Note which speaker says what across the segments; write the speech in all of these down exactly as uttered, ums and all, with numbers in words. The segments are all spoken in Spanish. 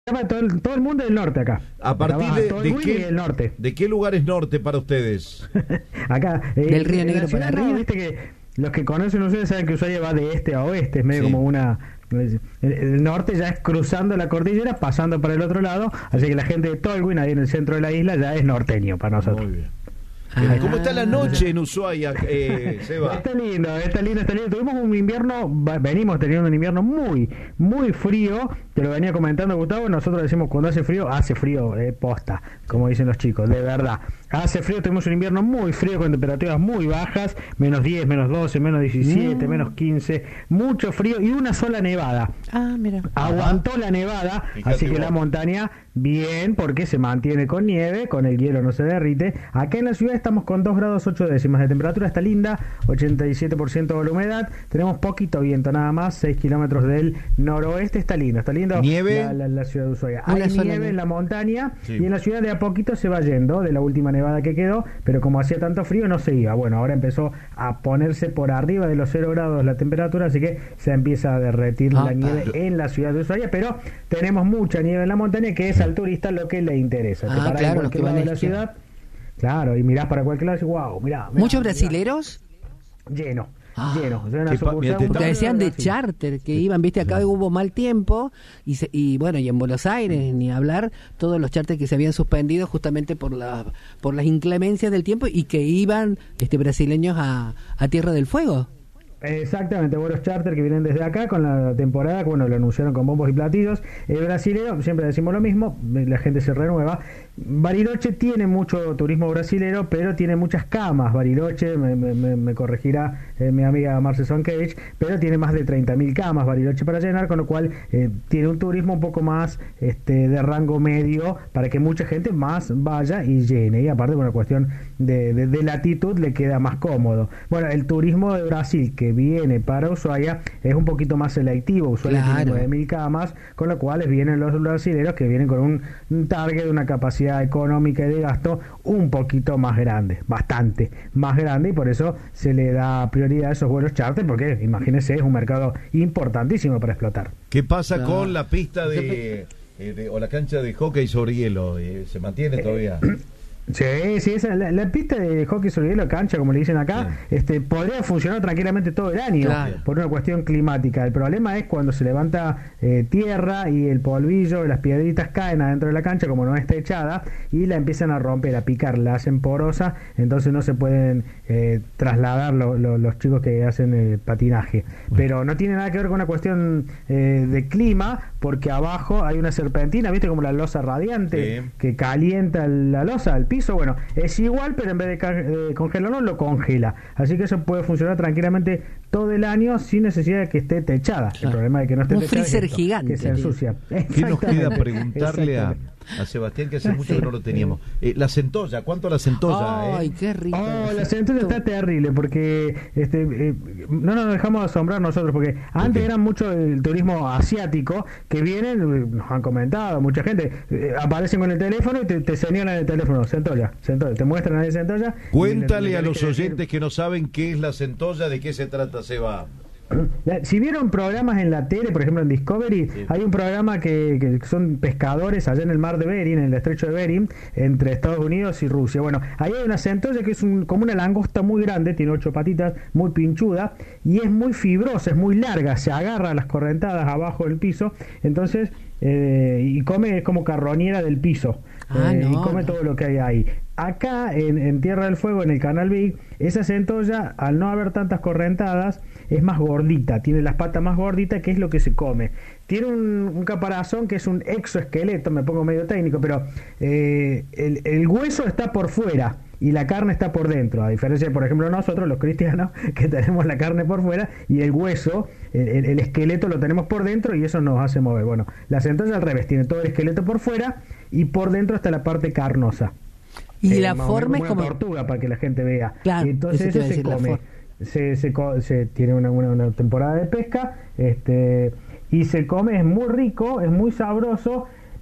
Speaker 1: Todo el, todo el mundo del norte acá.
Speaker 2: ¿A partir
Speaker 1: Acá va
Speaker 2: de,
Speaker 1: todo el
Speaker 2: de,
Speaker 1: Willy
Speaker 2: qué,
Speaker 1: del norte.
Speaker 2: de qué lugar es norte para ustedes?
Speaker 1: Acá. Eh,
Speaker 3: Del Río Negro
Speaker 1: ciudad,
Speaker 3: para
Speaker 1: no,
Speaker 3: arriba.
Speaker 1: viste que los que conocen ustedes saben que Ushuaia va de este a oeste, es medio
Speaker 2: Sí.
Speaker 1: como una... El, el norte ya es cruzando la cordillera, pasando para el otro lado, así que la gente de Tolwyn, ahí en el centro de la isla, ya es norteño para nosotros.
Speaker 2: Muy bien.
Speaker 3: Ah.
Speaker 2: ¿Cómo está la noche en Ushuaia, eh, Seba?
Speaker 1: Está lindo, está lindo, está lindo. Tuvimos un invierno, va- venimos teniendo un invierno muy, muy frío. Te lo venía comentando Gustavo. Nosotros decimos cuando hace frío, hace frío, eh, posta, como dicen los chicos, de verdad. Hace frío, tuvimos un invierno muy frío con temperaturas muy bajas, menos diez, menos doce, menos diecisiete,
Speaker 3: Mm.
Speaker 1: menos quince, mucho frío y una sola nevada.
Speaker 3: Ah, mira.
Speaker 1: Aguantó la nevada,
Speaker 2: Fíjate
Speaker 1: así que
Speaker 2: vos.
Speaker 1: la montaña bien, porque se mantiene con nieve, con el hielo no se derrite. Acá en la ciudad estamos con dos grados ocho décimas de temperatura, está linda, ochenta y siete por ciento de la humedad, tenemos poquito viento nada más, seis kilómetros del noroeste, está lindo, está lindo.
Speaker 2: ¿Nieve?
Speaker 1: La, la- la ciudad de Ushuaia.
Speaker 3: Una
Speaker 1: Hay
Speaker 3: sola
Speaker 1: nieve
Speaker 3: nieve.
Speaker 1: en la montaña
Speaker 2: Sí.
Speaker 1: y en la ciudad de a poquito se va yendo de la última nevada que quedó, pero como hacía tanto frío no se iba. Bueno, ahora empezó a ponerse por arriba de los cero grados la temperatura, así que se empieza a derretir
Speaker 3: Ah,
Speaker 1: la nieve
Speaker 2: claro.
Speaker 1: en la ciudad de Ushuaia, pero tenemos mucha nieve en la montaña, que es al turista lo que le interesa. Te
Speaker 3: Ah,
Speaker 1: parás
Speaker 3: claro,
Speaker 1: en
Speaker 3: los que
Speaker 1: cualquier
Speaker 3: van
Speaker 1: lado de
Speaker 3: a
Speaker 1: la
Speaker 3: esquiar.
Speaker 1: ciudad, claro, y mirás para cualquier lado y dices, wow, mirá, mirá,
Speaker 3: ¿Muchos
Speaker 1: mirá".
Speaker 3: brasileros?
Speaker 1: Lleno,
Speaker 3: Ah.
Speaker 1: lleno. Yo en la
Speaker 2: Qué pa-
Speaker 1: sucursal
Speaker 2: mira, te
Speaker 3: Porque
Speaker 2: estaba-
Speaker 3: decían de
Speaker 1: Brasil.
Speaker 3: charter que iban, viste, acá hubo mal tiempo y, se- y bueno, y en Buenos Aires, ni hablar, todos los charters que se habían suspendido justamente por la por las inclemencias del tiempo y que iban este brasileños a, a Tierra del Fuego.
Speaker 1: Exactamente, vuelos charter que vienen desde acá con la temporada, que bueno, lo anunciaron con bombos y platillos. El brasilero, siempre decimos lo mismo, la gente se renueva. Bariloche tiene mucho turismo brasilero, pero tiene muchas camas. Bariloche, me, me- me- me corregirá eh, mi amiga Marce Sonkevich, pero tiene más de treinta mil camas Bariloche para llenar, con lo cual eh, tiene un turismo un poco más este, de rango medio para que mucha gente más vaya y llene. Y aparte, por una cuestión de, de- de latitud, le queda más cómodo. Bueno, el turismo de Brasil que viene para Ushuaia es un poquito más selectivo. Ushuaia
Speaker 3: Claro.
Speaker 1: tiene nueve mil camas, con lo cual vienen los brasileños que vienen con un, un target, una capacidad económica y de gasto un poquito más grande, bastante más grande, y por eso se le da prioridad a esos vuelos charter, porque imagínense, es un mercado importantísimo para explotar.
Speaker 2: ¿Qué pasa
Speaker 3: Claro.
Speaker 2: con la pista de, eh, de- o la cancha de hockey sobre hielo? Eh, ¿Se mantiene todavía?
Speaker 1: Sí, sí, esa, la, la pista de hockey sobre hielo, cancha, como le dicen acá,
Speaker 2: Sí.
Speaker 1: este, podría funcionar tranquilamente todo el año,
Speaker 3: Claro.
Speaker 1: por una cuestión climática. El problema es cuando se levanta eh, tierra y el polvillo, las piedritas caen adentro de la cancha, como no está echada, y la empiezan a romper, a picar, la hacen porosa, entonces no se pueden eh, trasladar lo- lo- los chicos que hacen el patinaje. Pero no tiene nada que ver con una cuestión eh, de clima, porque abajo hay una serpentina, ¿viste? Como la losa radiante,
Speaker 2: Sí.
Speaker 1: que calienta la losa, el piso. Bueno, es igual, pero en vez de ca- eh, congelarlo, lo congela. Así que eso puede funcionar tranquilamente todo el año sin necesidad de que esté techada. El
Speaker 3: Claro.
Speaker 1: problema de que no esté
Speaker 3: Un
Speaker 1: techada es
Speaker 3: freezer
Speaker 1: esto,
Speaker 3: gigante,
Speaker 1: que se
Speaker 3: tío.
Speaker 1: ensucia.
Speaker 2: ¿Qué nos queda
Speaker 1: Exactamente.
Speaker 2: preguntarle a,
Speaker 1: Exactamente.
Speaker 2: a Sebastián, que hace mucho que no lo teníamos? Eh, la centolla, ¿cuánto la centolla?
Speaker 3: Ay,
Speaker 2: eh?
Speaker 3: qué rico.
Speaker 1: Oh, la centolla está terrible porque este, eh, no nos dejamos asombrar nosotros, porque antes
Speaker 2: qué?
Speaker 1: era mucho el turismo asiático que vienen, eh, nos han comentado, mucha gente eh, aparecen con el teléfono y te, te señalan el teléfono, centolla, centolla, te muestran ahí centolla.
Speaker 2: Cuéntale
Speaker 1: y le-
Speaker 2: a
Speaker 1: le
Speaker 2: los
Speaker 1: tenés que
Speaker 2: oyentes que no saben qué es la centolla, de qué se trata, Seba.
Speaker 1: decir- Si vieron programas en la tele, por ejemplo en Discovery,
Speaker 2: Sí.
Speaker 1: hay un programa que, que son pescadores allá en el mar de Bering, en el estrecho de Bering, entre Estados Unidos y Rusia. Bueno, ahí hay una centolla que es un, como una langosta muy grande, tiene ocho patitas, muy pinchuda, y es muy fibrosa, es muy larga, se agarra a las correntadas abajo del piso, entonces, eh, y come, es como carroñera del piso.
Speaker 3: Ah,
Speaker 1: eh,
Speaker 3: no,
Speaker 1: y come
Speaker 3: no.
Speaker 1: todo lo que hay ahí. Acá en, en Tierra del Fuego, en el Canal Big, esa centolla, al no haber tantas correntadas, es más gordita, tiene las patas más gorditas, que es lo que se come. Tiene un, un caparazón que es un exoesqueleto, me pongo medio técnico, pero eh, el, el hueso está por fuera y la carne está por dentro, a diferencia de, por ejemplo, nosotros los cristianos, que tenemos la carne por fuera y el hueso, el, el- el esqueleto lo tenemos por dentro y eso nos hace mover. Bueno, la centolla al revés, tiene todo el esqueleto por fuera y por dentro está la parte carnosa.
Speaker 3: Y
Speaker 1: Eh,
Speaker 3: la
Speaker 1: más o
Speaker 3: forma es
Speaker 1: menos
Speaker 3: como...
Speaker 1: una tortuga, para que la gente vea.
Speaker 3: Claro,
Speaker 1: Y entonces
Speaker 3: eso te iba a
Speaker 1: eso se
Speaker 3: decir, la
Speaker 1: come.
Speaker 3: forma.
Speaker 1: Se, se, co- se tiene una, una, una temporada de pesca, este y se come, es muy rico, es muy sabroso.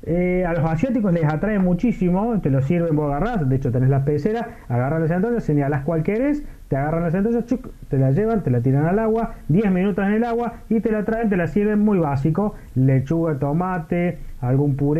Speaker 1: Eh, a los asiáticos les atrae muchísimo, te lo sirven, vos agarrás, de hecho tenés la pecera, agarras la centolla, señalás cuál querés, te agarran la centolla, chuc, te la llevan, te la tiran al agua, diez minutos en el agua y te la traen, te la sirven muy básico, lechuga, tomate, algún puré